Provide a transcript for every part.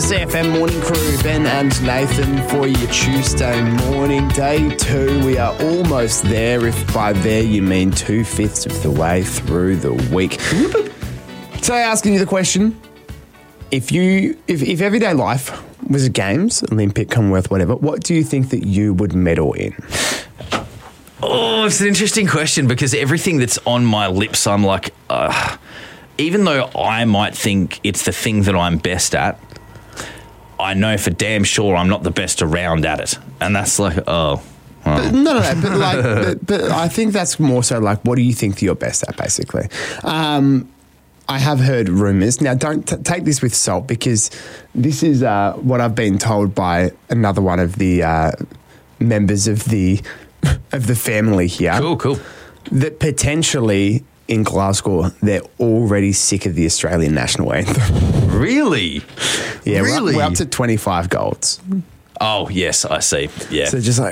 CFM Morning Crew, Ben and Nathan for your Tuesday morning, day 2. We are almost there, if by there you mean 2/5 of the way through the week. Today asking you the question, if everyday life was a Games, Olympic, Commonwealth, whatever, what do you think that you would medal in? Oh, it's an interesting question because everything that's on my lips, I'm like, even though I might think it's the thing that I'm best at, I know for damn sure I'm not the best around at it. And that's like, oh. But but I think that's more so like, what do you think that you're best at, basically? I have heard rumours. Now, don't take this with salt, because this is what I've been told by another one of the members of the family here. Cool. That potentially in Glasgow, they're already sick of the Australian national anthem. Really? Yeah, really? We're up to 25 golds. Oh, yes, I see. Yeah. So just like,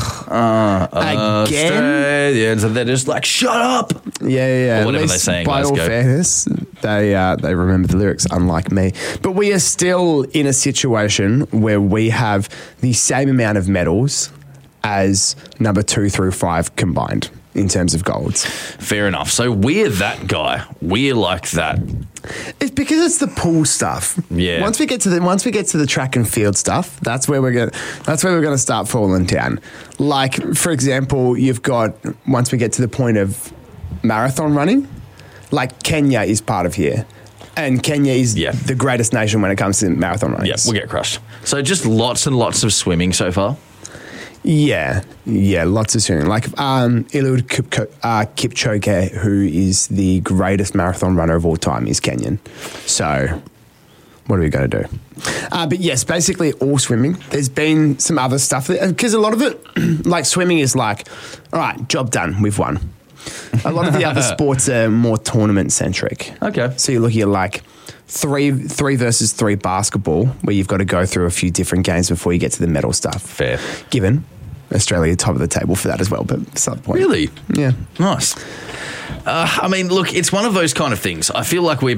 again? Australia. And so they're just like, shut up. Yeah. Or whatever they're saying. By all fairness, they remember the lyrics, unlike me. But we are still in a situation where we have the same amount of medals as number 2 through 5 combined in terms of golds. Fair enough. So we're that guy. We're like that. It's because it's the pool stuff. Yeah. Once we get to the track and field stuff, that's where we're gonna start falling down. Like, for example, you've got, once we get to the point of marathon running, like Kenya is part of here. And Kenya is the greatest nation when it comes to marathon running. Yeah, we'll get crushed. So just lots and lots of swimming so far? Yeah, lots of swimming. Like Eliud Kipchoge, who is the greatest marathon runner of all time, is Kenyan. So what are we going to do? But yes, basically all swimming. There's been some other stuff, because a lot of it, like swimming is like, all right, job done, we've won. A lot of the other sports are more tournament-centric. Okay. So you're looking at like 3 versus 3 basketball, where you've got to go through a few different games before you get to the medal stuff. Fair. Given Australia top of the table for that as well, but that's not the point. Really? Yeah. Nice. I mean, look, it's one of those kind of things. I feel like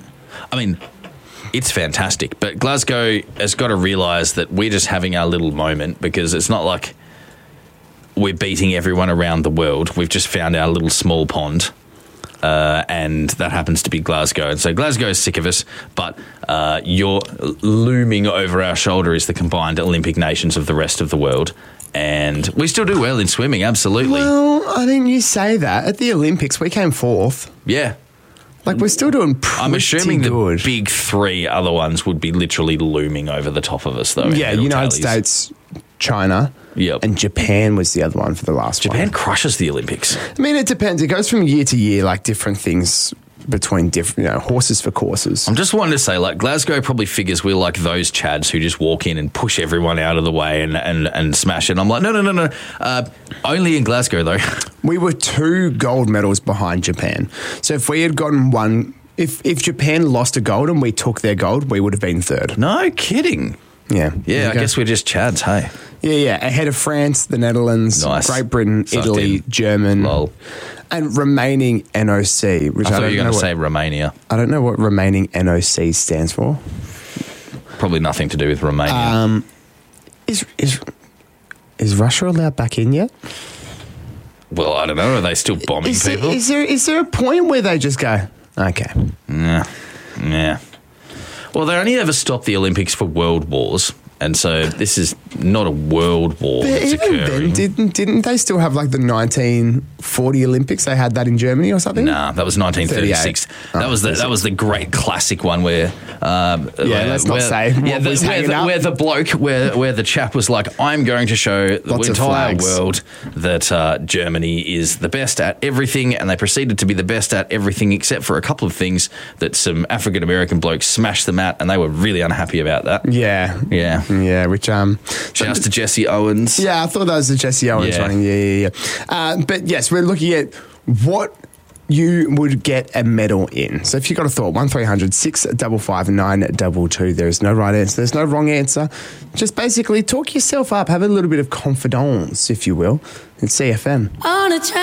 it's fantastic, but Glasgow has got to realise that we're just having our little moment, because it's not like we're beating everyone around the world. We've just found our little small pond. And that happens to be Glasgow. And so Glasgow is sick of us, but you're looming over our shoulder is the combined Olympic nations of the rest of the world. And we still do well in swimming, absolutely. Well, I mean, you say that. At the Olympics, we came 4th. Yeah. Like, we're still doing pretty I'm assuming good. The big 3 other ones would be literally looming over the top of us, though. Yeah, United States, China, and Japan was the other one for the last one. Japan crushes the Olympics. I mean, it depends. It goes from year to year, like different things between different, horses for courses. I'm just wanting to say, like, Glasgow probably figures we're like those Chads who just walk in and push everyone out of the way and smash it. And I'm like, no. Only in Glasgow, though. We were 2 gold medals behind Japan. So if we had gotten one, if Japan lost a gold and we took their gold, we would have been 3rd. No kidding. Yeah. Yeah, I guess we're just Chads, hey? Yeah. Ahead of France, the Netherlands, Great Britain, Italy, German. Lol. And remaining NOC, which I thought you were going to say Romania. I don't know what remaining NOC stands for. Probably nothing to do with Romania. Is Russia allowed back in yet? Well, I don't know. Are they still bombing people? Is there a point where they just go, okay? Yeah. Well, they only ever stopped the Olympics for world wars. And so this is not a world war that's occurring. Then, didn't they still have like the 1940 Olympics? They had that in Germany or something? Nah, that was 1936. That was the great classic one where let's not say where the bloke where the chap was like, I'm going to show the entire world that Germany is the best at everything, and they proceeded to be the best at everything except for a couple of things that some African American blokes smashed them at, and they were really unhappy about that. Yeah, which shouts to Jesse Owens. Yeah, I thought that was the Jesse Owens running. Yeah. But yes, we're looking at what you would get a medal in. So if you've got a thought, 1300 655 922. There is no right answer. There's no wrong answer. Just basically talk yourself up. Have a little bit of confidence, if you will, in CFM.